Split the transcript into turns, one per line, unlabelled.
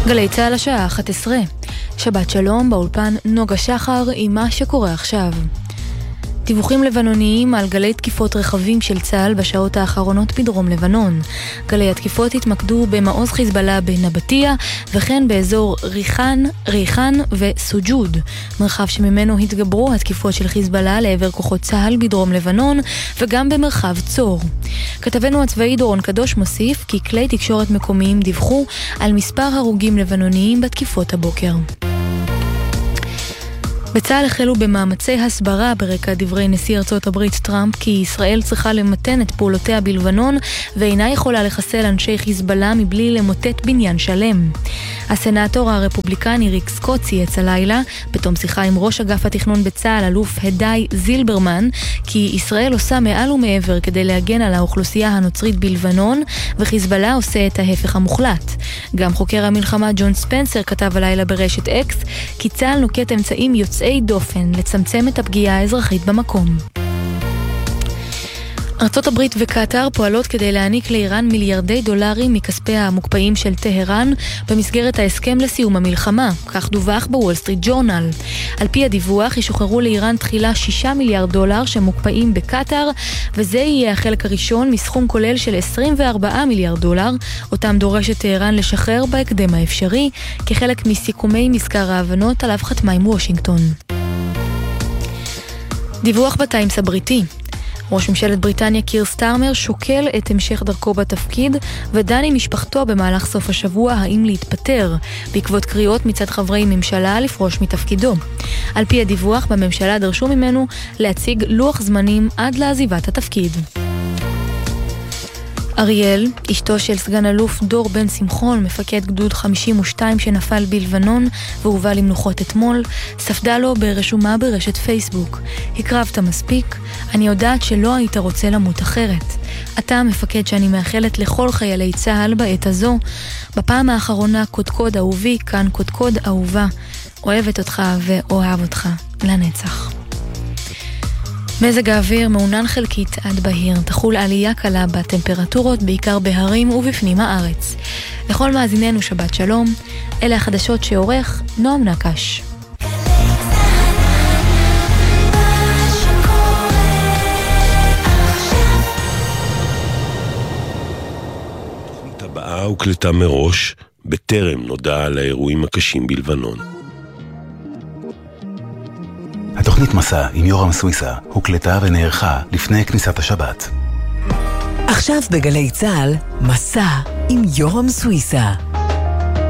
גלי צהל השעה 11. שבת שלום, באולפן נוגה שחר עם מה שקורה עכשיו. דיווחים לבנוניים על גלי תקיפות רכבים של צהל בשעות האחרונות בדרום לבנון. גלי התקיפות התמקדו במעוז חיזבאללה בנבטיה וכן באזור ריחן וסוג'וד, מרחב שממנו התגברו התקיפות של חיזבאללה לעבר כוחות צהל בדרום לבנון וגם במרחב צור. כתבנו הצבאי דורון קדוש מוסיף כי כלי תקשורת מקומיים דיווחו על מספר הרוגים לבנוניים בתקיפות הבוקר. בצה"ל החלו במאמצי הסברה ברקע דברי נשיא ארצות הברית טראמפ כי ישראל צריכה למתן את פעולותיה בלבנון ואינה יכולה לחסל אנשי חיזבאללה מבלי למוטט בניין שלם. הסנאטור הרפובליקני ריק סקוט צייץ הלילה בתום שיחה עם ראש אגף התכנון בצה"ל אלוף הדי זילברמן כי ישראל עושה מעל ומעבר כדי להגן על האוכלוסייה הנוצרית בלבנון וחיזבאללה עושה את ההפך המוחלט. גם חוקר המלחמה ג'ון ספנסר כתב הלילה ברשת אקס כי צה"ל נוקט אמצעים יוצאי דופן לצמצם את הפגיעה האזרחית במקום. ארצות הברית וקטר פועלות כדי להעניק לאיראן מיליארדי דולרים מכספי המוקפאים של טהרן במסגרת ההסכם לסיום המלחמה, כך דווח בוול סטריט ג'ורנל. על פי הדיווח ישוחררו לאיראן תחילה 6 מיליארד דולר שמוקפאים בקטר, וזה יהיה החלק הראשון מסכום כולל של 24 מיליארד דולר, אותם דורשת טהרן לשחרר בהקדם האפשרי, כחלק מסיכומי מזכר ההבנות עליו חתמה עם וושינגטון. דיווח בטיימס הבריטי. ראש ממשלת בריטניה קיר סטארמר שוקל את המשך דרכו בתפקיד ודן עם משפחתו במהלך סוף השבוע האם להתפטר בעקבות קריאות מצד חברי ממשלה לפרוש מתפקידו. על פי הדיווח בממשלה דרשו ממנו להציג לוח זמנים עד לעזיבת התפקיד. אריאל, אשתו של סגן אלוף דור בן שמחון, מפקד גדוד 52 שנפל בלבנון והובא למנוחות אתמול, ספדה לו ברשומה ברשת פייסבוק. הקרבת מספיק, אני יודעת שלא היית רוצה למות אחרת. אתה המפקד שאני מאחלת לכל חיילי צהל בעת הזו. בפעם האחרונה קודקוד אהובי, כאן קודקוד אהובה. אוהבת אותך ואוהב אותך לנצח. מזג האוויר מעונן חלקית עד בהיר, תחול עלייה קלה בטמפרטורות בעיקר בהרים ובפנים הארץ. לכל מאזיננו שבת שלום, אלה החדשות שעורך נועם נקש.
התוכנית הבאה הוקלטה מראש בטרם נודע על האירועים הקשים בלבנון.
התוכנית מסע עם יורם סוויסה הוקלטה ונערכה לפני כניסת השבת.
עכשיו בגלי צהל, מסע עם יורם סוויסה.